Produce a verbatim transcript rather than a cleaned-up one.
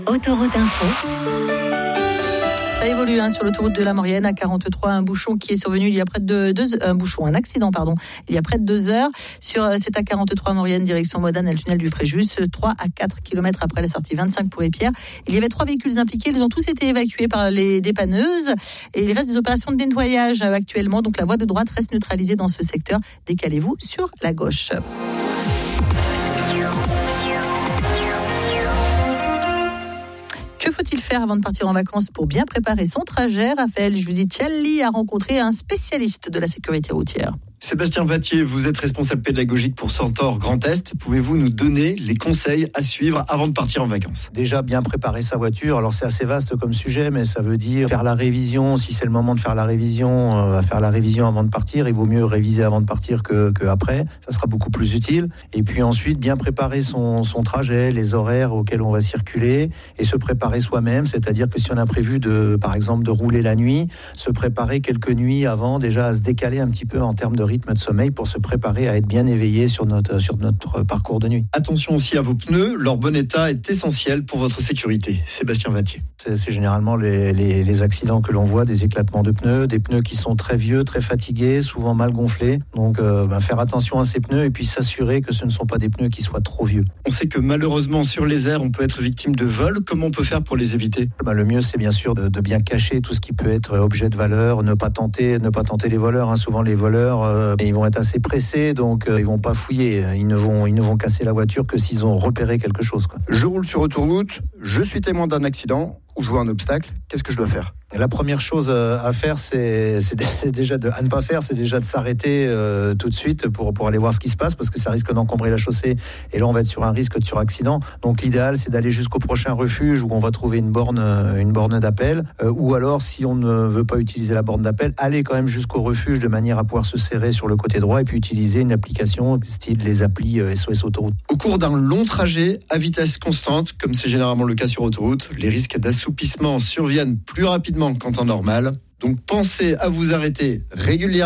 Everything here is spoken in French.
Autoroute Info. Ça évolue hein, sur l'autoroute de la Maurienne à quarante-trois, un bouchon qui est survenu il y a près de deux un bouchon, un accident pardon, il y a près de deux heures sur cette A quarante-trois Maurienne direction Modane et le tunnel du Fréjus, trois à quatre kilomètres après la sortie vingt-cinq pour Épierre. Il y avait trois véhicules impliqués, ils ont tous été évacués par les dépanneuses et il reste des opérations de nettoyage actuellement, donc la voie de droite reste neutralisée dans ce secteur. Décalez-vous sur la gauche. Que faut-il faire avant de partir en vacances pour bien préparer son trajet? Raphaël Giudicelli a rencontré un spécialiste de la sécurité routière. Sébastien Vattier, vous êtes responsable pédagogique pour Centaure Grand Est. Pouvez-vous nous donner les conseils à suivre avant de partir en vacances? Déjà, bien préparer sa voiture. Alors, c'est assez vaste comme sujet, mais ça veut dire faire la révision. Si c'est le moment de faire la révision, euh, faire la révision avant de partir. Il vaut mieux réviser avant de partir que, que après. Ça sera beaucoup plus utile. Et puis ensuite, bien préparer son, son trajet, les horaires auxquels on va circuler et se préparer soi-même. C'est-à-dire que si on a prévu, de, par exemple, de rouler la nuit, se préparer quelques nuits avant, déjà à se décaler un petit peu en termes de rythme de sommeil pour se préparer à être bien éveillé sur notre, sur notre parcours de nuit. Attention aussi à vos pneus, leur bon état est essentiel pour votre sécurité. Sébastien Vattier. C'est, c'est généralement les, les, les accidents que l'on voit, des éclatements de pneus, des pneus qui sont très vieux, très fatigués, souvent mal gonflés. Donc euh, ben, faire attention à ces pneus et puis s'assurer que ce ne sont pas des pneus qui soient trop vieux. On sait que malheureusement sur les aires, on peut être victime de vols. Comment on peut faire pour les éviter? Ben, le mieux, c'est bien sûr de, de bien cacher tout ce qui peut être objet de valeur, ne pas tenter, ne pas tenter les voleurs. Hein. Souvent les voleurs, euh, ils vont être assez pressés, donc euh, ils vont pas fouiller. Ils ne vont, ils ne vont casser la voiture que s'ils ont repéré quelque chose, quoi. Je roule sur autoroute, je suis témoin d'un accident ou je vois un obstacle. Qu'est-ce que je dois faire? La première chose à faire, c'est, c'est déjà de, à ne pas faire, c'est déjà de s'arrêter euh, tout de suite pour, pour aller voir ce qui se passe, parce que ça risque d'encombrer la chaussée. Et là, on va être sur un risque de suraccident. Donc, l'idéal, c'est d'aller jusqu'au prochain refuge où on va trouver une borne, une borne d'appel. Euh, ou alors, si on ne veut pas utiliser la borne d'appel, aller quand même jusqu'au refuge de manière à pouvoir se serrer sur le côté droit et puis utiliser une application style les applis S O S Autoroute. Au cours d'un long trajet à vitesse constante, comme c'est généralement le cas sur autoroute, les risques d'assoupissement surviennent plus rapidement qu'en temps normal. Donc pensez à vous arrêter régulièrement